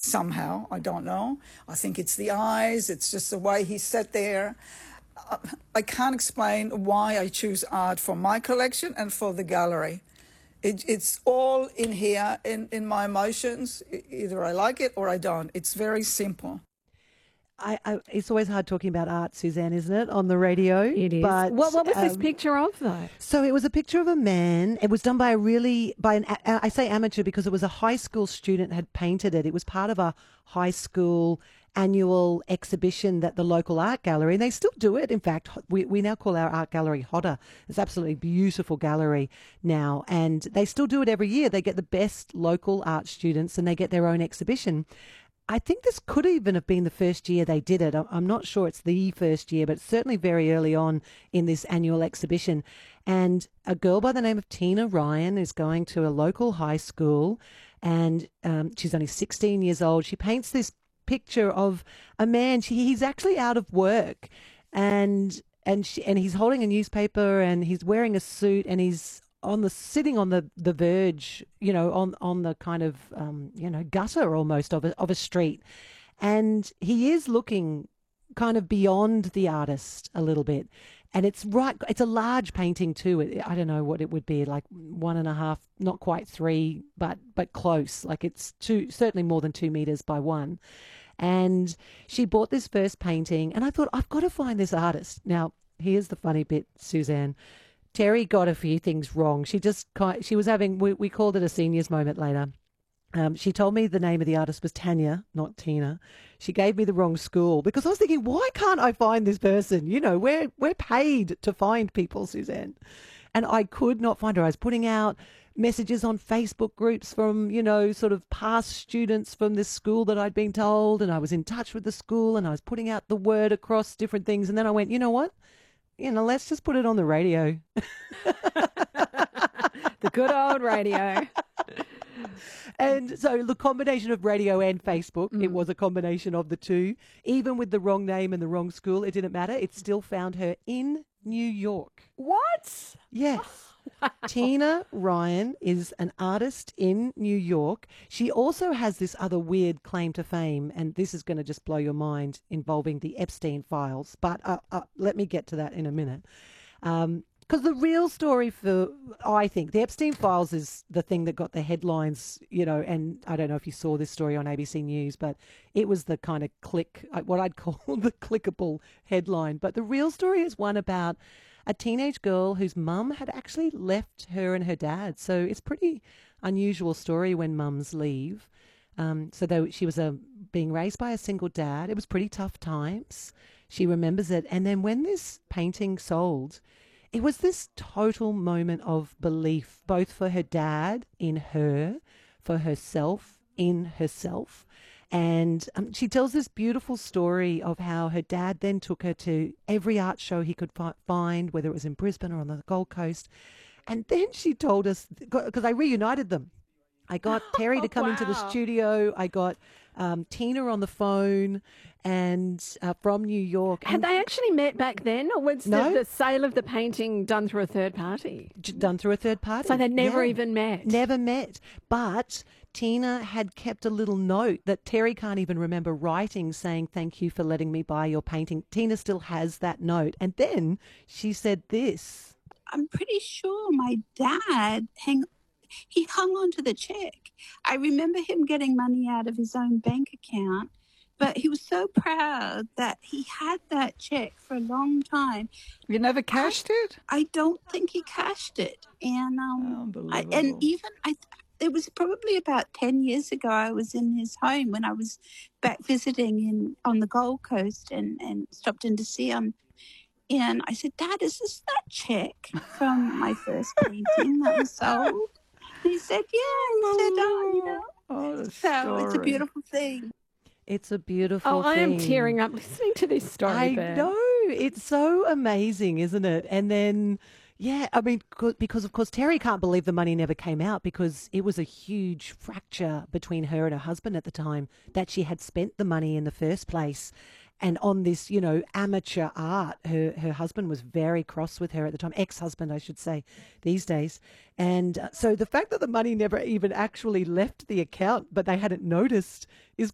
somehow. I don't know. I think it's the eyes. It's just the way he sat there. I can't explain why I choose art for my collection and for the gallery. It's all in here, in my emotions. Either I like it or I don't. It's very simple. It's always hard talking about art, Suzanne, isn't it, on the radio? It is. But, what was this picture of, though? So it was a picture of a man. It was done by I say amateur because it was a high school student had painted it. It was part of a high school annual exhibition that the local art gallery, and they still do it. In fact, we now call our art gallery Hodder. It's absolutely beautiful gallery now, and they still do it every year. They get the best local art students and they get their own exhibition. I think this could even have been the first year they did it. I'm not sure it's the first year, but it's certainly very early on in this annual exhibition. And a girl by the name of Tina Ryan is going to a local high school, and she's only 16 years old. She paints this picture of a man. He's actually out of work, and he's holding a newspaper, and he's wearing a suit, and he's sitting on the verge, on the kind of gutter almost of a street, and he is looking kind of beyond the artist a little bit, and it's a large painting too. I don't know what it would be, like 1.5, not quite 3, but close. Like it's certainly more than 2 meters by 1. And she bought this first painting, and I thought, I've got to find this artist. Now, here's the funny bit, Suzanne. Terry got a few things wrong. She was having, we called it a seniors moment later. She told me the name of the artist was Tanya, not Tina. She gave me the wrong school because I was thinking, why can't I find this person? We're paid to find people, Suzanne. And I could not find her. I was putting out messages on Facebook groups from, sort of past students from this school that I'd been told, and I was in touch with the school, and I was putting out the word across different things. And then I went, you know what? Let's just put it on the radio. The good old radio. And so the combination of radio and Facebook, it was a combination of the two. Even with the wrong name and the wrong school, it didn't matter. It still found her in New York. What? Yes. Tina Ryan is an artist in New York. She also has this other weird claim to fame, and this is going to just blow your mind, involving the Epstein files. But let me get to that in a minute. Because the real story I think, the Epstein files is the thing that got the headlines, and I don't know if you saw this story on ABC News, but it was the kind of what I'd call the clickable headline. But the real story is one about a teenage girl whose mum had actually left her and her dad. So it's a pretty unusual story when mums leave. She was being raised by a single dad. It was pretty tough times. She remembers it. And then when this painting sold, it was this total moment of belief, both for her dad in her, for herself in herself. And she tells this beautiful story of how her dad then took her to every art show he could find, whether it was in Brisbane or on the Gold Coast. And then she told us, because I reunited them. I got Terry to come into the studio. I got Tina on the phone and from New York. Had they actually met back then, or was the sale of the painting done through a third party? Done through a third party. So they'd never even met? Never met. But Tina had kept a little note that Terry can't even remember writing, saying, "Thank you for letting me buy your painting." Tina still has that note. And then she said this. I'm pretty sure my dad he hung on to the check. I remember him getting money out of his own bank account, but he was so proud that he had that check for a long time. You never cashed it? I don't think he cashed it. And it was probably about 10 years ago. I was in his home when I was back visiting on the Gold Coast and stopped in to see him. And I said, "Dad, is this that check from my first painting that was sold?" And he said, "Yeah." He said, so it's a beautiful thing. It's a beautiful thing. I am tearing up listening to this story. I know. It's so amazing, isn't it? And then, because of course Terry can't believe the money never came out, because it was a huge fracture between her and her husband at the time, that she had spent the money in the first place. And on this, amateur art, her husband was very cross with her at the time, ex-husband, I should say, these days. And so the fact that the money never even actually left the account, but they hadn't noticed, is